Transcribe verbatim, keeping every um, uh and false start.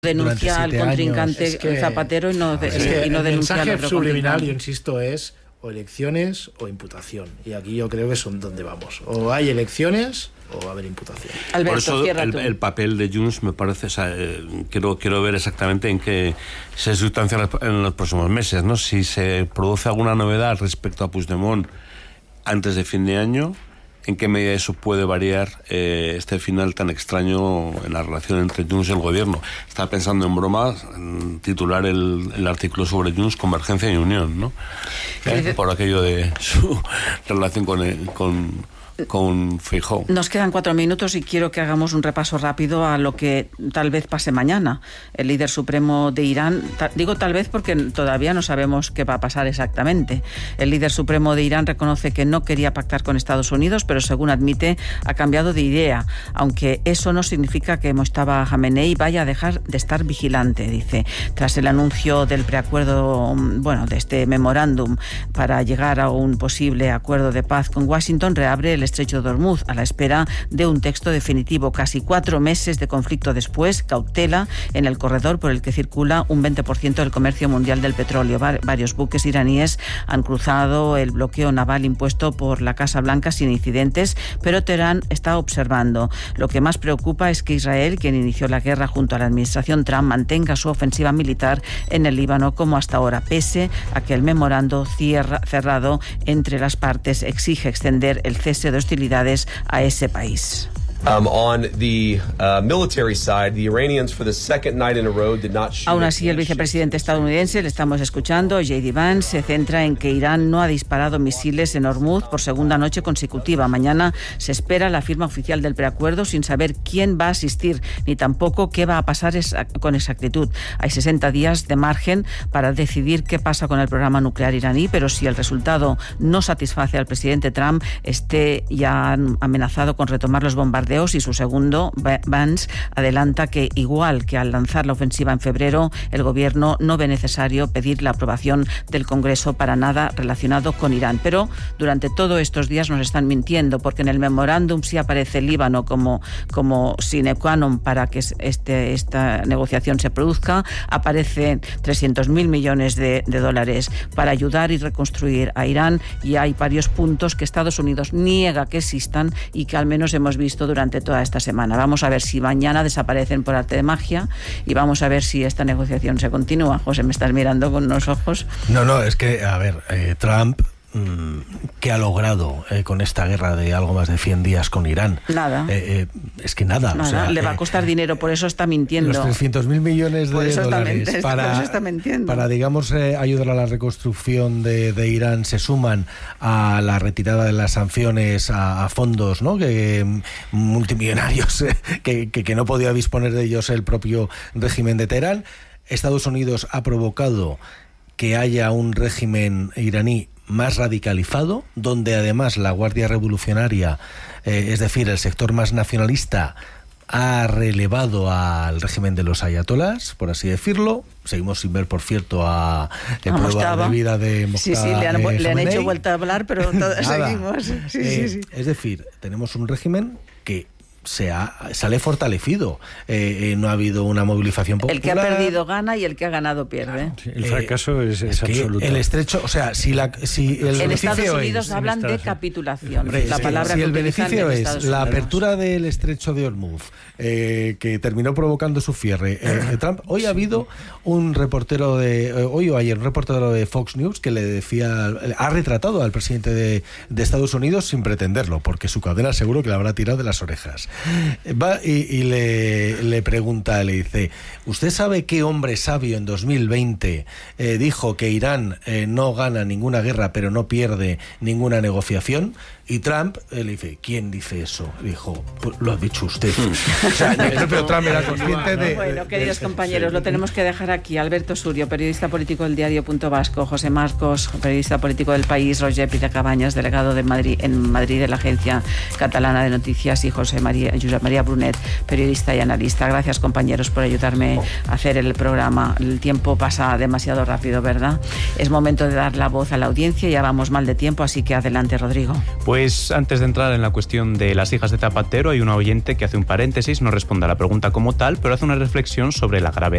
denuncia al contrincante es que, Zapatero y no, de, es que y no el denuncia al mensaje otro subliminal, yo insisto, es o elecciones o imputación. Y aquí yo creo que son donde vamos. O hay elecciones o va a haber imputación. Alberto, por eso el, tú. el papel de Junts me parece, o sea, eh, quiero, quiero ver exactamente en qué se sustancia en los próximos meses, ¿no? Si se produce alguna novedad respecto a Puigdemont antes de fin de año, en qué medida eso puede variar eh, este final tan extraño en la relación entre Junts y el gobierno. Estaba pensando en broma en titular el, el artículo sobre Junts Convergencia y Unión, ¿no? ¿Eh? Por aquello de su relación con el, con con Feijóo. Nos quedan cuatro minutos y quiero que hagamos un repaso rápido a lo que tal vez pase mañana. El líder supremo de Irán, ta, digo tal vez porque todavía no sabemos qué va a pasar exactamente. El líder supremo de Irán reconoce que no quería pactar con Estados Unidos, pero según admite ha cambiado de idea, aunque eso no significa que Mojtaba Khamenei vaya a dejar de estar vigilante, dice. Tras el anuncio del preacuerdo, bueno, de este memorándum para llegar a un posible acuerdo de paz con Washington, reabre el estrecho de Hormuz a la espera de un texto definitivo. Casi cuatro meses de conflicto después, cautela en el corredor por el que circula un veinte por ciento del comercio mundial del petróleo. Var- varios buques iraníes han cruzado el bloqueo naval impuesto por la Casa Blanca sin incidentes, pero Teherán está observando. Lo que más preocupa es que Israel, quien inició la guerra junto a la administración Trump, mantenga su ofensiva militar en el Líbano como hasta ahora, pese a que el memorando cierra, cerrado entre las partes exige extender el cese de hostilidades a ese país. Um, on the uh, military side, the Iranians for the second night in a row did not shoot. Aún así, el vicepresidente estadounidense, le estamos escuchando, J D Vance, se centra en que Irán no ha disparado misiles en Hormuz por segunda noche consecutiva. Mañana se espera la firma oficial del preacuerdo sin saber quién va a asistir ni tampoco qué va a pasar esa, con exactitud. Hay sesenta días de margen para decidir qué pasa con el programa nuclear iraní, pero si el resultado no satisface al presidente Trump, este ya amenazado con retomar los bombardeos, y su segundo, Vance, adelanta que igual que al lanzar la ofensiva en febrero, el gobierno no ve necesario pedir la aprobación del Congreso para nada relacionado con Irán. Pero durante todos estos días nos están mintiendo, porque en el memorándum sí aparece el Líbano como, como sine qua non para que este, esta negociación se produzca. Aparecen trescientos mil millones de, de dólares para ayudar y reconstruir a Irán, y hay varios puntos que Estados Unidos niega que existan y que al menos hemos visto durante durante toda esta semana. Vamos a ver si mañana desaparecen por arte de magia y vamos a ver si esta negociación se continúa. José, me estás mirando con unos ojos. No, no, es que, a ver, eh, Trump, ¿qué ha logrado eh, con esta guerra de algo más de cien días con Irán? Nada. Eh, eh, es que nada. Nada. O sea, le va a costar eh, dinero, por eso está mintiendo. Los trescientos mil millones de dólares está, para, por eso está mintiendo. para, digamos, eh, ayudar a la reconstrucción de, de Irán se suman a la retirada de las sanciones a, a fondos, ¿no? Que multimillonarios eh, que, que, que no podía disponer de ellos el propio régimen de Teherán. Estados Unidos ha provocado que haya un régimen iraní más radicalizado, donde además la Guardia Revolucionaria, eh, es decir, el sector más nacionalista, ha relevado al régimen de los ayatolás, por así decirlo. Seguimos sin ver, por cierto, a la prueba de vida de Moscú. Sí, sí, le han, eh, le han hecho vuelta a hablar, pero todos seguimos. Sí, eh, sí, sí. Es decir, tenemos un régimen que se ha, sale fortalecido. Eh, eh, no ha habido una movilización popular. El que ha perdido gana y el que ha ganado pierde. Sí, el fracaso eh, es, es, es absoluto. El estrecho, o sea, si, la, si el en beneficio Estados Unidos es, hablan Estados de capitulación. Hombre, la si, palabra si que el beneficio es Estados la Unidos. apertura del estrecho de Hormuz, eh, que terminó provocando su cierre, eh, Trump. Hoy ha habido un reportero de, eh, hoy o ayer, un reportero de Fox News que le decía, ha retratado al presidente de, de Estados Unidos sin pretenderlo, porque su cadena seguro que le habrá tirado de las orejas. Va y, y le, le pregunta, le dice: ¿usted sabe qué hombre sabio en dos mil veinte eh, dijo que Irán eh, no gana ninguna guerra pero no pierde ninguna negociación? Y Trump eh, le dice: ¿quién dice eso? Le dijo: pues lo ha dicho usted. O sea, el propio Trump era consciente de... Bueno, queridos de, compañeros, sí. Lo tenemos que dejar aquí. Alberto Surio, periodista político del Diario Punto Vasco; José Marcos, periodista político del País; Roger Pitacabañas, delegado de Madrid, en Madrid de la Agencia Catalana de Noticias; y José María, Josep María Brunet, periodista y analista. Gracias, compañeros, por ayudarme a hacer el programa. El tiempo pasa demasiado rápido, ¿verdad? Es momento de dar la voz a la audiencia. Ya vamos mal de tiempo, así que adelante, Rodrigo. Pues antes de entrar en la cuestión de las hijas de Zapatero, hay una oyente que hace un paréntesis, no responde a la pregunta como tal, pero hace una reflexión sobre la gravedad